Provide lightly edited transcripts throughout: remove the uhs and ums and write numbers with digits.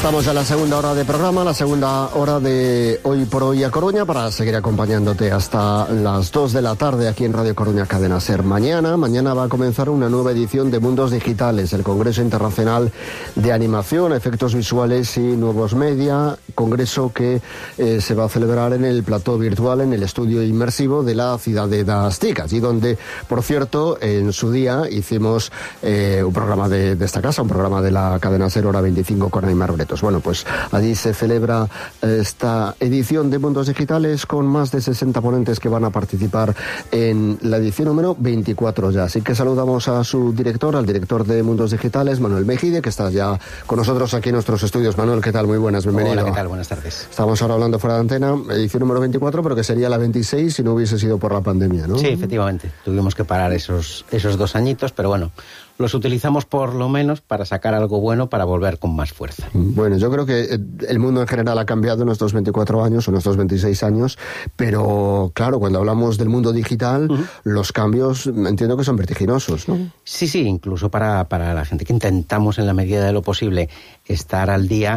Estamos en la segunda hora de programa, la segunda hora de Hoy por Hoy a Coruña, para seguir acompañándote hasta las 2 de la tarde aquí en Radio Coruña Cadena SER. Mañana va a comenzar una nueva edición de Mundos Digitales, el Congreso Internacional de Animación, Efectos Visuales y Nuevos Media, congreso que se va a celebrar en el plató virtual, en el estudio inmersivo de la ciudad de Das TIC, allí donde, por cierto, en su día hicimos un programa de esta casa, un programa de la cadena SER Hora 25 con Aymar Bretos. Bueno, pues allí se celebra esta edición de Mundos Digitales con más de 60 ponentes que van a participar en la edición número 24 ya. Así que saludamos a su director, al director de Mundos Digitales, Manuel Mejide, que está ya con nosotros aquí en nuestros estudios. Manuel, ¿qué tal? Muy buenas, bienvenido. Hola, ¿qué tal? Buenas tardes. Estamos ahora hablando fuera de antena, edición número 24, pero que sería la 26 si no hubiese sido por la pandemia, ¿no? Sí, efectivamente. Tuvimos que parar esos 2 añitos, pero bueno, los utilizamos por lo menos para sacar algo bueno, para volver con más fuerza. Bueno, yo creo que el mundo en general ha cambiado en estos 24 años o en estos 26 años, pero claro, cuando hablamos del mundo digital, los cambios entiendo que son vertiginosos, ¿no? Sí, incluso para la gente que intentamos en la medida de lo posible estar al día.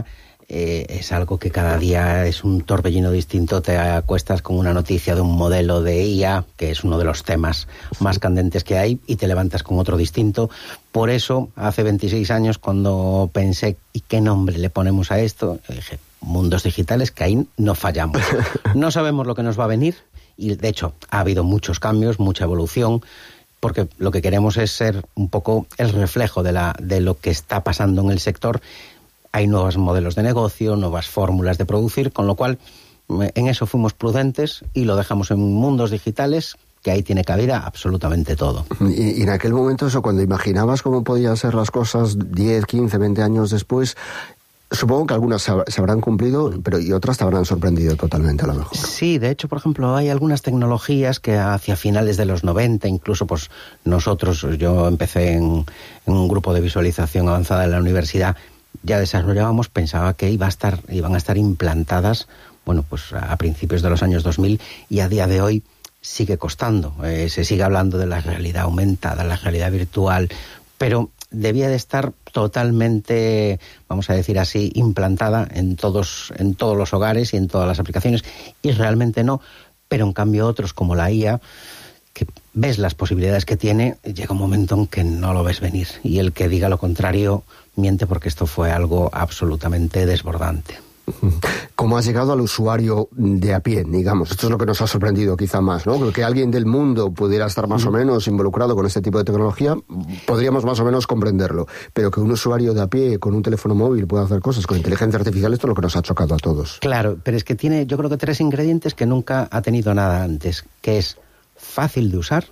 Es algo que cada día es un torbellino distinto. Te acuestas con una noticia de un modelo de IA, que es uno de los temas más candentes que hay, y te levantas con otro distinto. Por eso, hace 26 años, cuando pensé, ¿y qué nombre le ponemos a esto? Dije, Mundos Digitales, que ahí no fallamos. No sabemos lo que nos va a venir, y de hecho ha habido muchos cambios, mucha evolución, porque lo que queremos es ser un poco el reflejo de lo que está pasando en el sector. Hay nuevos modelos de negocio, nuevas fórmulas de producir, con lo cual en eso fuimos prudentes y lo dejamos en Mundos Digitales, que ahí tiene cabida absolutamente todo. Y en aquel momento, eso, cuando imaginabas cómo podían ser las cosas 10, 15, 20 años después, supongo que algunas se habrán cumplido, pero y otras te habrán sorprendido totalmente a lo mejor. Sí, de hecho, por ejemplo, hay algunas tecnologías que hacia finales de los 90, incluso pues nosotros, yo empecé en un grupo de visualización avanzada en la universidad, ya desarrollábamos, pensaba que iban a estar implantadas, bueno, pues a principios de los años 2000, y a día de hoy sigue costando. Se sigue hablando de la realidad aumentada, la realidad virtual, pero debía de estar totalmente, vamos a decir así, implantada en todos los hogares y en todas las aplicaciones, y realmente no. Pero en cambio otros, como la IA, que ves las posibilidades que tiene, llega un momento en que no lo ves venir, y el que diga lo contrario miente, porque esto fue algo absolutamente desbordante. ¿Cómo has llegado al usuario de a pie, digamos? Esto es lo que nos ha sorprendido quizá más, ¿no? Que alguien del mundo pudiera estar más o menos involucrado con este tipo de tecnología, podríamos más o menos comprenderlo, pero que un usuario de a pie con un teléfono móvil pueda hacer cosas con inteligencia artificial, esto es lo que nos ha chocado a todos. Claro, pero es que tiene, yo creo que 3 ingredientes que nunca ha tenido nada antes, que es fácil de usar,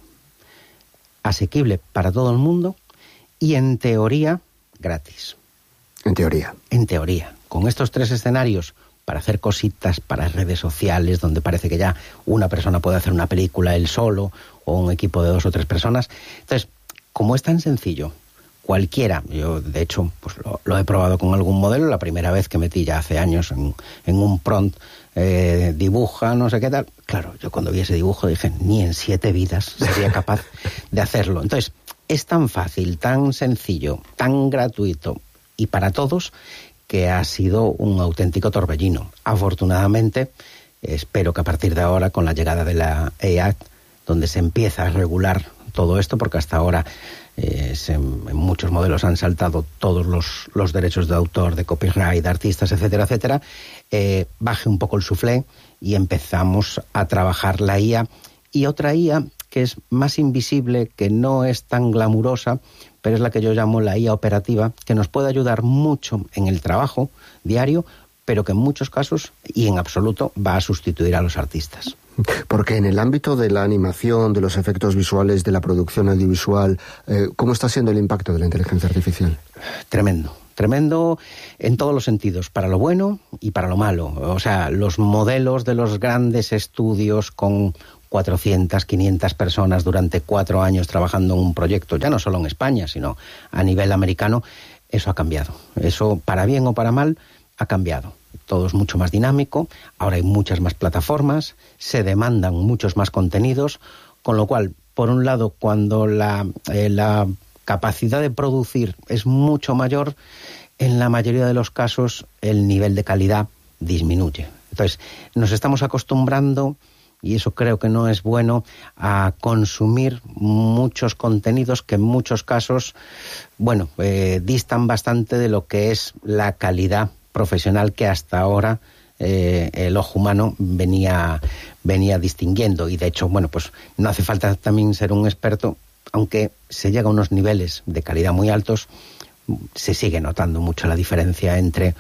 asequible para todo el mundo y, en teoría, gratis. En teoría. En teoría. Con estos 3 escenarios, para hacer cositas para redes sociales, donde parece que ya una persona puede hacer una película él solo, o un equipo de 2 o 3 personas. Entonces, como es tan sencillo, cualquiera, yo de hecho pues lo he probado con algún modelo, la primera vez que metí ya hace años en un prompt, dibuja, no sé qué tal. Claro, yo cuando vi ese dibujo dije, ni en 7 vidas sería capaz de hacerlo. Entonces, es tan fácil, tan sencillo, tan gratuito y para todos, que ha sido un auténtico torbellino. Afortunadamente, espero que a partir de ahora, con la llegada de la AI, donde se empieza a regular todo esto, porque hasta ahora en muchos modelos han saltado todos los derechos de autor, de copyright, de artistas, etcétera, etcétera, baje un poco el suflé y empezamos a trabajar la IA. Y otra IA que es más invisible, que no es tan glamurosa, pero es la que yo llamo la IA operativa, que nos puede ayudar mucho en el trabajo diario, pero que en muchos casos y en absoluto va a sustituir a los artistas. Porque en el ámbito de la animación, de los efectos visuales, de la producción audiovisual, ¿cómo está siendo el impacto de la inteligencia artificial? Tremendo en todos los sentidos, para lo bueno y para lo malo. O sea, los modelos de los grandes estudios con 400, 500 personas durante 4 años trabajando en un proyecto, ya no solo en España, sino a nivel americano, eso ha cambiado. Eso, para bien o para mal, ha cambiado. Todo es mucho más dinámico, ahora hay muchas más plataformas, se demandan muchos más contenidos, con lo cual, por un lado, cuando la capacidad de producir es mucho mayor, en la mayoría de los casos el nivel de calidad disminuye. Entonces, nos estamos acostumbrando, y eso creo que no es bueno, a consumir muchos contenidos que en muchos casos, distan bastante de lo que es la calidad profesional que hasta ahora el ojo humano venía distinguiendo. Y de hecho, pues no hace falta también ser un experto, aunque se llega a unos niveles de calidad muy altos, se sigue notando mucho la diferencia entre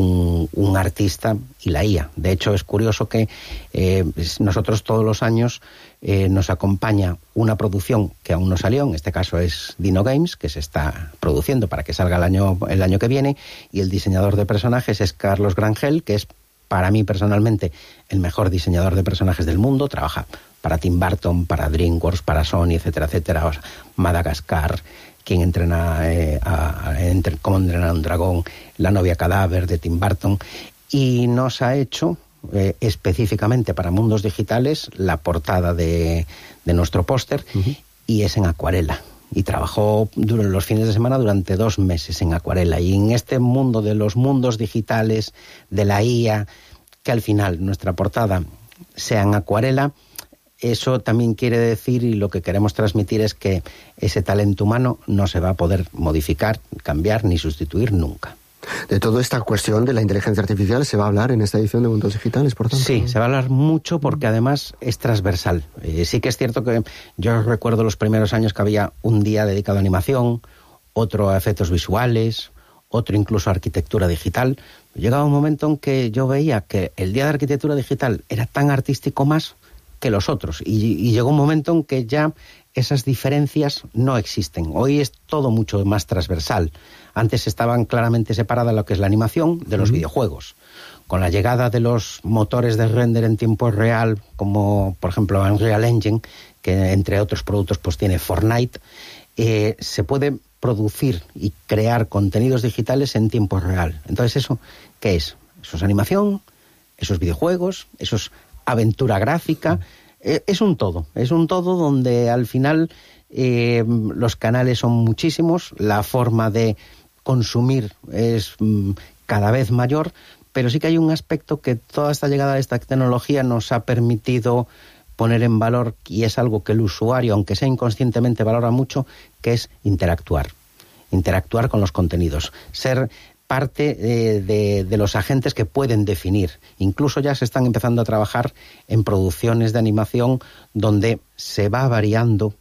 un artista y la IA. De hecho, es curioso que nosotros todos los años nos acompaña una producción que aún no salió, en este caso es Dino Games, que se está produciendo para que salga el año que viene, y el diseñador de personajes es Carlos Grangel, que es para mí personalmente el mejor diseñador de personajes del mundo. Trabaja para Tim Burton, para DreamWorks, para Sony, etcétera, etcétera. O sea, Madagascar, Quien entrena cómo entrenar a un dragón, La novia cadáver de Tim Burton, y nos ha hecho específicamente para Mundos Digitales la portada de nuestro póster, y es en acuarela. Y trabajó los fines de semana durante 2 meses en acuarela. Y en este mundo de los mundos digitales, de la IA, que al final nuestra portada sea en acuarela, eso también quiere decir, y lo que queremos transmitir es que ese talento humano no se va a poder modificar, cambiar ni sustituir nunca. De toda esta cuestión de la inteligencia artificial se va a hablar en esta edición de Mundos Digitales, por tanto. Sí, se va a hablar mucho porque además es transversal. Sí que es cierto que yo recuerdo los primeros años que había un día dedicado a animación, otro a efectos visuales, otro incluso a arquitectura digital. Llegaba un momento en que yo veía que el día de arquitectura digital era tan artístico más que los otros, y llegó un momento en que ya esas diferencias no existen. Hoy es todo mucho más transversal. Antes estaban claramente separadas lo que es la animación de los videojuegos. Con la llegada de los motores de render en tiempo real, como por ejemplo Unreal Engine, que entre otros productos pues tiene Fortnite, se puede producir y crear contenidos digitales en tiempo real. Entonces, ¿eso qué es? Eso es animación, eso es videojuegos, eso es aventura gráfica. Es un todo donde al final los canales son muchísimos, la forma de consumir es cada vez mayor, pero sí que hay un aspecto que toda esta llegada de esta tecnología nos ha permitido poner en valor, y es algo que el usuario, aunque sea inconscientemente, valora mucho, que es interactuar con los contenidos, ser parte de los agentes que pueden definir. Incluso ya se están empezando a trabajar en producciones de animación donde se va variando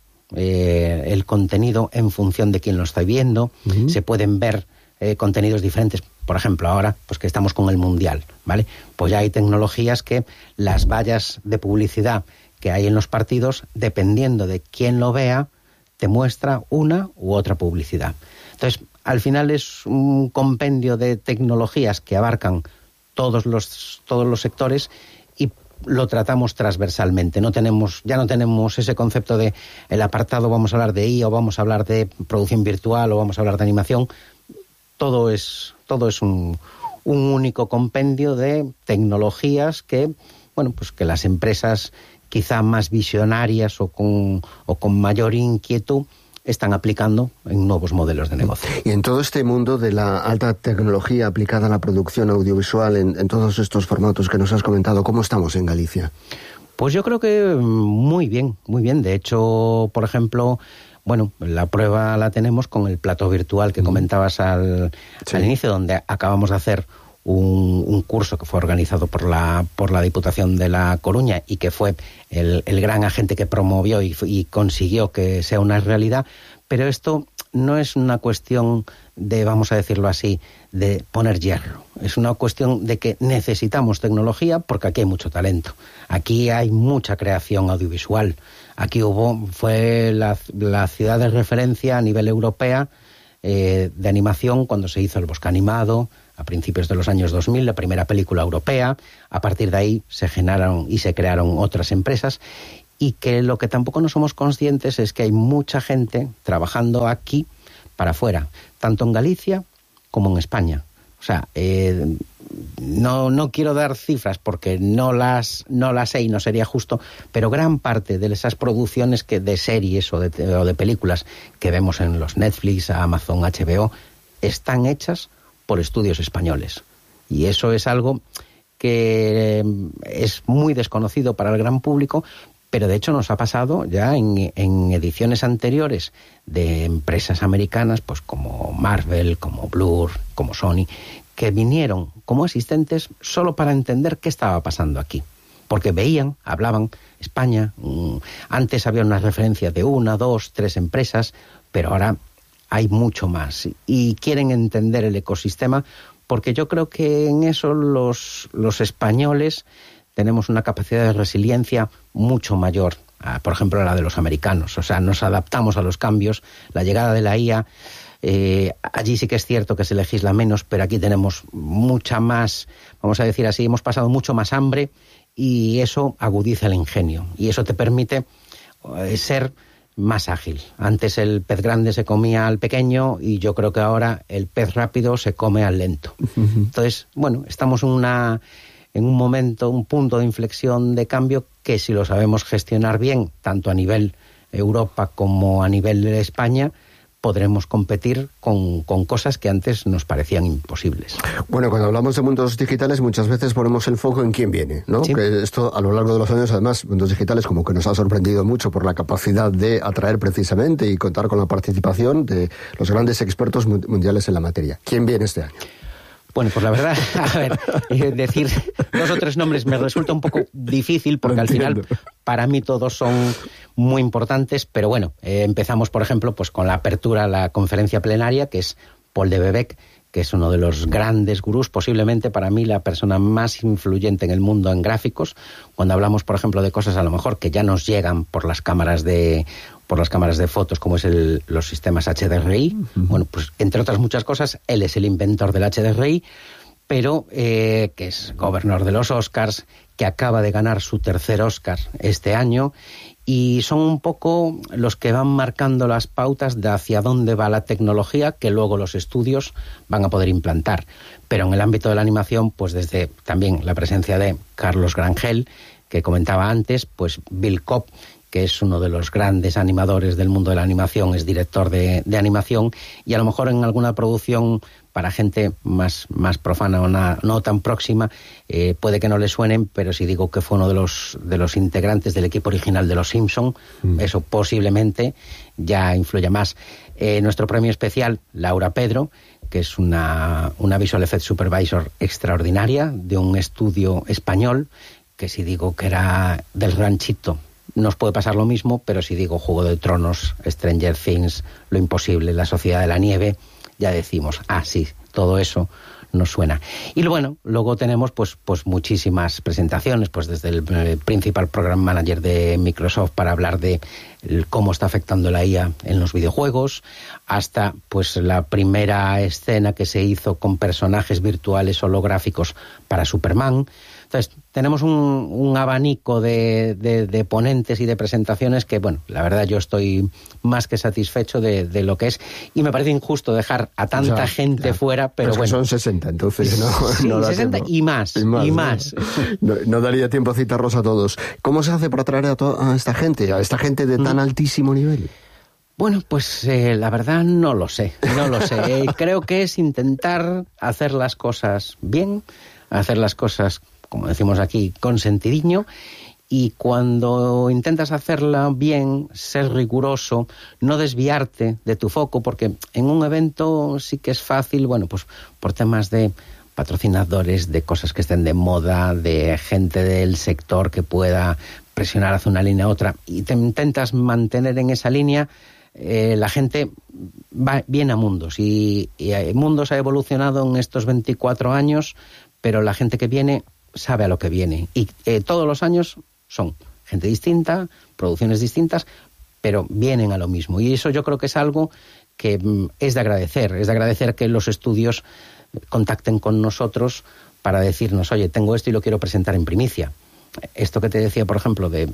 el contenido en función de quién lo está viendo. Se pueden ver contenidos diferentes. Por ejemplo, ahora pues que estamos con el Mundial, ¿vale? Pues ya hay tecnologías que las vallas de publicidad que hay en los partidos, dependiendo de quién lo vea, te muestra una u otra publicidad. Entonces, al final es un compendio de tecnologías que abarcan todos los sectores, y lo tratamos transversalmente. Ya no tenemos ese concepto de el apartado vamos a hablar de IA, o vamos a hablar de producción virtual, o vamos a hablar de animación. Todo es un único compendio de tecnologías que, pues que las empresas quizá más visionarias o con mayor inquietud están aplicando en nuevos modelos de negocio. Y en todo este mundo de la alta tecnología aplicada a la producción audiovisual, en todos estos formatos que nos has comentado, ¿cómo estamos en Galicia? Pues yo creo que muy bien, muy bien. De hecho, por ejemplo, la prueba la tenemos con el plató virtual que comentabas al inicio, donde acabamos de hacer un curso que fue organizado por la Diputación de La Coruña, y que fue el gran agente que promovió y consiguió que sea una realidad. Pero esto no es una cuestión de, vamos a decirlo así, de poner hierro. Es una cuestión de que necesitamos tecnología porque aquí hay mucho talento. Aquí hay mucha creación audiovisual. Aquí fue la ciudad de referencia a nivel europea de animación cuando se hizo El Bosque Animado, a principios de los años 2000, la primera película europea. A partir de ahí se generaron y se crearon otras empresas, y que lo que tampoco no somos conscientes es que hay mucha gente trabajando aquí para afuera, tanto en Galicia como en España. O sea, no quiero dar cifras porque no las sé y no sería justo, pero gran parte de esas producciones de series o de películas que vemos en los Netflix, Amazon, HBO, están hechas por estudios españoles. Y eso es algo que es muy desconocido para el gran público, pero de hecho nos ha pasado ya en ediciones anteriores de empresas americanas, pues como Marvel, como Blur, como Sony, que vinieron como asistentes solo para entender qué estaba pasando aquí. Porque veían, hablaban, España, antes había una referencia de 1, 2, 3 empresas, pero ahora hay mucho más. Y quieren entender el ecosistema, porque yo creo que en eso los españoles tenemos una capacidad de resiliencia mucho mayor, por ejemplo, a la de los americanos. O sea, nos adaptamos a los cambios. La llegada de la IA, allí sí que es cierto que se legisla menos, pero aquí tenemos mucha más, vamos a decir así, hemos pasado mucho más hambre, y eso agudiza el ingenio, y eso te permite ser más ágil. Antes el pez grande se comía al pequeño, y yo creo que ahora el pez rápido se come al lento. Entonces, bueno, estamos en un momento, un punto de inflexión de cambio que, si lo sabemos gestionar bien, tanto a nivel Europa como a nivel de España, podremos competir con cosas que antes nos parecían imposibles. Bueno, cuando hablamos de mundos digitales muchas veces ponemos el foco en quién viene, ¿no? Sí. Que esto a lo largo de los años, además, mundos digitales como que nos ha sorprendido mucho por la capacidad de atraer precisamente y contar con la participación de los grandes expertos mundiales en la materia. ¿Quién viene este año? Bueno, pues la verdad, a ver, decir 2 o 3 nombres me resulta un poco difícil, porque al final para mí todos son muy importantes, pero bueno, empezamos, por ejemplo, pues con la apertura a la conferencia plenaria, que es Paul de Bebec, que es uno de los grandes gurús, posiblemente para mí la persona más influyente en el mundo en gráficos. Cuando hablamos, por ejemplo, de cosas a lo mejor que ya nos llegan por las cámaras de fotos, como es los sistemas HDRI. Bueno, pues entre otras muchas cosas, él es el inventor del HDRI, pero que es gobernador de los Oscars, que acaba de ganar su 3er Oscar este año, y son un poco los que van marcando las pautas de hacia dónde va la tecnología, que luego los estudios van a poder implantar. Pero en el ámbito de la animación, pues desde también la presencia de Carlos Grangel, que comentaba antes, pues Bill Cobb, que es uno de los grandes animadores del mundo de la animación, es director de animación, y a lo mejor en alguna producción para gente más profana o no tan próxima, puede que no le suenen, pero si digo que fue uno de los integrantes del equipo original de Los Simpson, eso posiblemente ya influya más. Nuestro premio especial, Laura Pedro, que es una Visual Effects Supervisor extraordinaria de un estudio español, que si digo que era del ranchito, nos puede pasar lo mismo, pero si digo Juego de Tronos, Stranger Things, Lo Imposible, La Sociedad de la Nieve, ya decimos, sí, todo eso nos suena. Y bueno, luego tenemos pues muchísimas presentaciones, pues desde el Principal Program Manager de Microsoft para hablar de cómo está afectando la IA en los videojuegos, hasta pues la primera escena que se hizo con personajes virtuales holográficos para Superman. Entonces, tenemos un abanico de ponentes y de presentaciones que, bueno, la verdad yo estoy más que satisfecho de lo que es, y me parece injusto dejar a tanta gente fuera, pero bueno. Son 60, entonces no 60 tiempo. y más. No daría tiempo a citarlos a todos. ¿Cómo se hace para atraer a esta gente de tan altísimo nivel? Bueno, pues la verdad no lo sé. Creo que es intentar hacer las cosas bien, hacer las cosas, como decimos aquí, con sentidiño, y cuando intentas hacerla bien, ser riguroso, no desviarte de tu foco, porque en un evento sí que es fácil, bueno, pues por temas de patrocinadores, de cosas que estén de moda, de gente del sector que pueda presionar hacia una línea u otra, y te intentas mantener en esa línea, la gente viene a Mundos, y Mundos ha evolucionado en estos 24 años, pero la gente que viene sabe a lo que viene, y todos los años son gente distinta, producciones distintas, pero vienen a lo mismo, y eso yo creo que es algo que es de agradecer que los estudios contacten con nosotros para decirnos, oye, tengo esto y lo quiero presentar en primicia. Esto que te decía, por ejemplo, de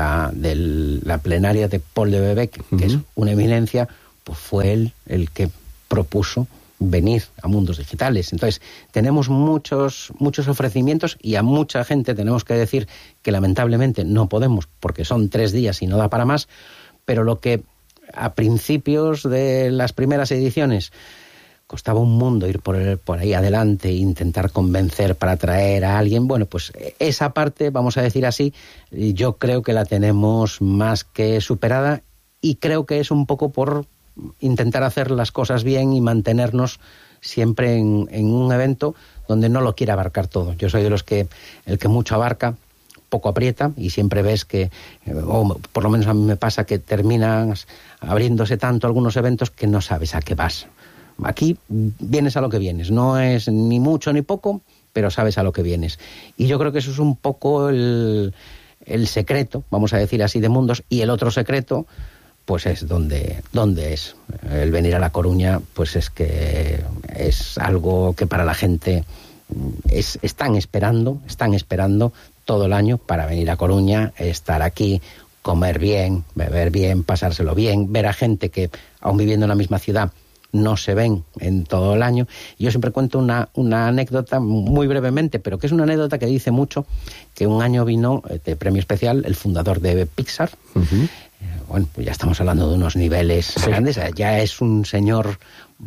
la plenaria de Paul de Bebec, que es una eminencia, pues fue él el que propuso venir a Mundos Digitales. Entonces, tenemos muchos ofrecimientos, y a mucha gente tenemos que decir que lamentablemente no podemos, porque son 3 días y no da para más, pero lo que a principios de las primeras ediciones costaba un mundo ir por ahí adelante e intentar convencer para atraer a alguien. Bueno, pues esa parte, vamos a decir así, yo creo que la tenemos más que superada, y creo que es un poco por intentar hacer las cosas bien y mantenernos siempre en un evento donde no lo quiere abarcar todo. Yo soy de los que el que mucho abarca, poco aprieta, y siempre ves que, o por lo menos a mí me pasa, que terminan abriéndose tanto algunos eventos que no sabes a qué vas. Aquí vienes a lo que vienes, no es ni mucho ni poco, pero sabes a lo que vienes. Y yo creo que eso es un poco el secreto, vamos a decir así, de Mundos. Y el otro secreto, pues es donde es. El venir a La Coruña, pues es que es algo que para la gente están esperando todo el año para venir a Coruña, estar aquí, comer bien, beber bien, pasárselo bien, ver a gente que, aun viviendo en la misma ciudad, no se ven en todo el año. Yo siempre cuento una anécdota, muy brevemente, pero que es una anécdota que dice mucho, que un año vino de premio especial el fundador de Pixar. Uh-huh. Bueno, pues ya estamos hablando de unos niveles grandes, ya es un señor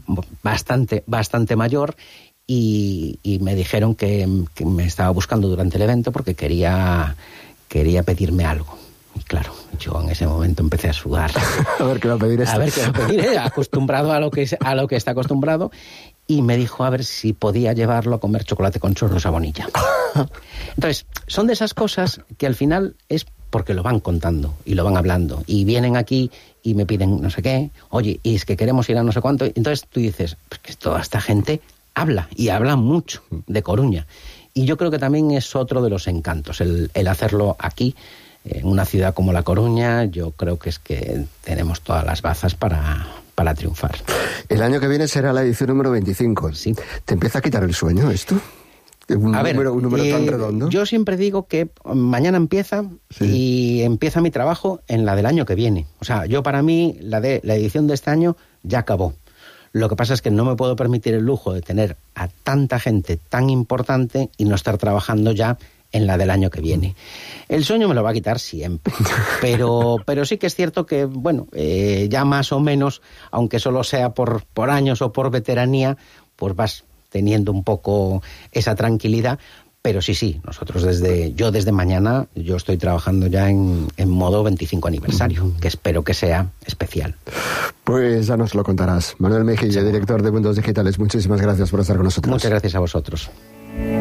bastante mayor, y me dijeron que me estaba buscando durante el evento porque quería pedirme algo. Y claro, yo en ese momento empecé a sudar. A ver qué va a pedir esto. A ver qué va a pedir, acostumbrado a lo que está acostumbrado. Y me dijo a ver si podía llevarlo a comer chocolate con churros a Bonilla. Entonces, son de esas cosas que al final es porque lo van contando y lo van hablando. Y vienen aquí y me piden no sé qué. Oye, y es que queremos ir a no sé cuánto. Entonces tú dices, pues que toda esta gente habla, y habla mucho de Coruña. Y yo creo que también es otro de los encantos, el hacerlo aquí, en una ciudad como La Coruña. Yo creo que es que tenemos todas las bazas para triunfar. El año que viene será la edición número 25. Sí. ¿Te empieza a quitar el sueño esto? Un número tan redondo. Yo siempre digo que mañana empieza, y empieza mi trabajo en la del año que viene. O sea, yo para mí la edición de este año ya acabó. Lo que pasa es que no me puedo permitir el lujo de tener a tanta gente tan importante y no estar trabajando ya en la del año que viene. El sueño me lo va a quitar siempre, pero sí que es cierto que, bueno, ya más o menos, aunque solo sea por años o por veteranía, pues vas teniendo un poco esa tranquilidad. Pero sí, nosotros desde mañana, yo estoy trabajando ya en modo 25 aniversario, que espero que sea especial. Pues ya nos lo contarás. Manuel Mejille, director de Mundos Digitales, muchísimas gracias por estar con nosotros. Muchas gracias a vosotros.